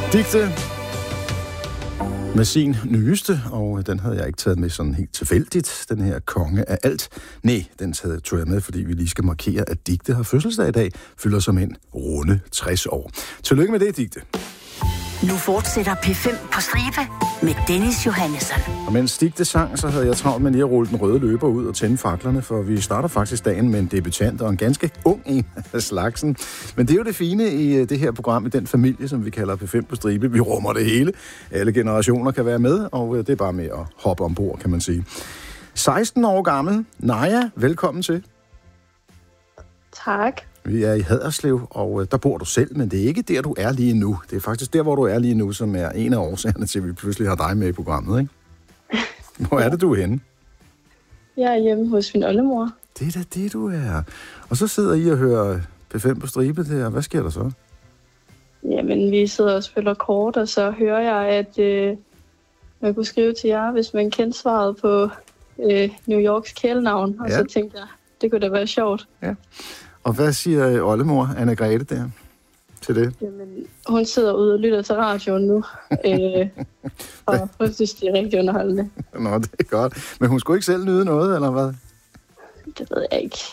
Dicte med sin nyeste, og den havde jeg ikke taget med sådan helt tilfældigt, den her konge af alt. Nej, den tog jeg med, fordi vi lige skal markere, at Dicte har fødselsdag i dag, fylder som en runde 60 år. Tillykke med det, Dicte. Nu fortsætter P5 på stribe med Dennis Johannesson. Og mens Dicte sang, så havde jeg travlt med lige at rulle den røde løber ud og tænde faklerne, for vi starter faktisk dagen med en debutant og en ganske ung en af slagsen. Men det er jo det fine i det her program, i den familie, som vi kalder P5 på stribe. Vi rummer det hele. Alle generationer kan være med, og det er bare med at hoppe ombord, kan man sige. 16 år gammel. Naja, velkommen til. Tak. Vi er i Haderslev, og der bor du selv, men det er ikke der, du er lige nu. Det er faktisk der, hvor du er lige nu, som er en af årsagerne til, at vi pludselig har dig med i programmet, ikke? Hvor er det, du er henne? Jeg er hjemme hos min oldemor. Det er da det, du er. Og så sidder I og hører P5 på stribe der. Hvad sker der så? Jamen, vi sidder og spiller kort, og så hører jeg, at man kunne skrive til jer, hvis man kendte svaret på New Yorks kælenavn. Og så tænkte jeg, det kunne da være sjovt. Ja. Og hvad siger oldemor Anne-Grethe der til det? Jamen, hun sidder ude og lytter til radioen nu, og hun synes, det er rigtig underholdende. Nå, det er godt. Men hun skulle ikke selv nyde noget, eller hvad? Det ved jeg ikke.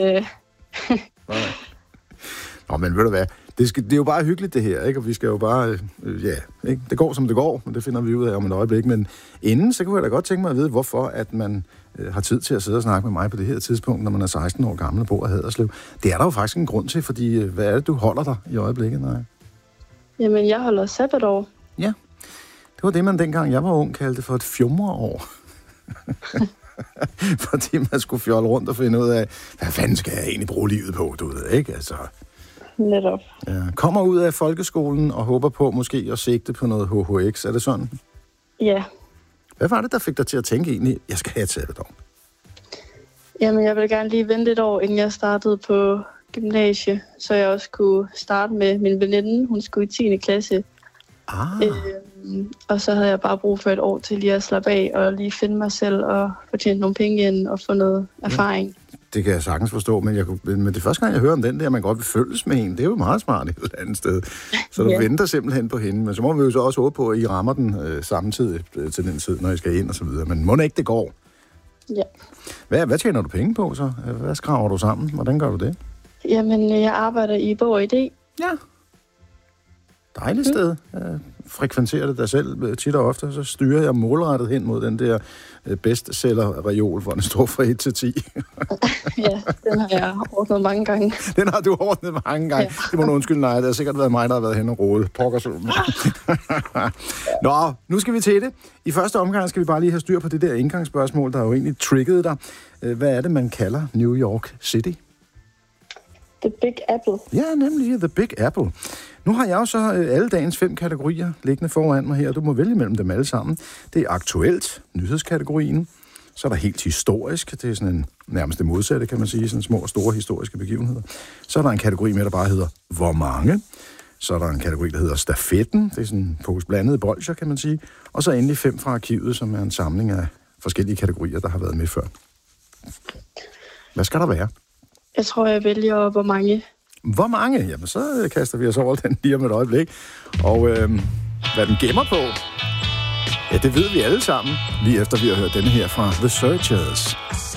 Nå, men ved du hvad? Det er jo bare hyggeligt, det her, ikke? Og vi skal jo bare, ikke? Det går, som det går, og det finder vi ud af om et øjeblik. Men inden, så kunne jeg da godt tænke mig at vide, hvorfor at man har tid til at sidde og snakke med mig på det her tidspunkt, når man er 16 år gammel og bor i Haderslev. Det er der jo faktisk en grund til, fordi hvad er det, du holder dig i øjeblikket? Nej? Jamen, jeg holder sabbatår. Ja, det var det, man dengang jeg var ung kaldte for et fjumreår. Fordi man skulle fjolle rundt og finde ud af, hvad fanden skal jeg egentlig bruge livet på, du ved, ikke? Altså... Netop. Ja. Kommer ud af folkeskolen og håber på måske at sigte på noget HHX. Er det sådan? Ja. Hvad var det, der fik dig til at tænke egentlig, jeg skal have et sabbatår? Jamen, jeg ville gerne lige vente et år, inden jeg startede på gymnasie, så jeg også kunne starte med min veninde. Hun skulle i 10. klasse. Og så havde jeg bare brug for et år til lige at slappe af og lige finde mig selv og fortjene nogle penge ind og få noget erfaring. Det kan jeg sagtens forstå, men det er første gang, jeg hører om den der, man godt vil følges med hende. Det er jo meget smart et eller andet sted. Så du venter simpelthen på hende. Men så må vi jo så også håbe på, at I rammer den samtidig til den tid, når I skal ind og så videre. Men må det ikke, det går? Ja. Hvad tjener du penge på så? Hvad skraver du sammen? Hvordan gør du det? Jamen, jeg arbejder i Bog og Idé. Ja. Dejligt sted. Jeg frekventerer det der selv tit og ofte, så styrer jeg målrettet hen mod den der bestseller-reol, hvor den står fra 1 til 10. Ja, den har jeg ordnet mange gange. Den har du ordnet mange gange. Ja. Det må du undskylde, nej. Det har sikkert været mig, der har været hen og rode. Nå, nu skal vi til det. I første omgang skal vi bare lige have styr på det der indgangsspørgsmål, der jo egentlig triggede dig. Hvad er det, man kalder New York City? The Big Apple. Ja, nemlig The Big Apple. Nu har jeg jo så alle dagens 5 kategorier liggende foran mig her, og du må vælge mellem dem alle sammen. Det er aktuelt, nyhedskategorien. Så er der helt historisk, det er sådan en nærmest det modsatte, kan man sige, sådan små og store historiske begivenheder. Så er der en kategori med, der bare hedder hvor mange. Så er der en kategori, der hedder stafetten, det er sådan en pose blandede bolcher, kan man sige. Og så endelig 5 fra arkivet, som er en samling af forskellige kategorier, der har været med før. Hvad skal der være? Jeg tror, jeg vælger hvor mange. Hvor mange? Jamen, så kaster vi os over den lige om et øjeblik. Og hvad den gemmer på, ja, det ved vi alle sammen, lige efter vi har hørt denne her fra The Searchers.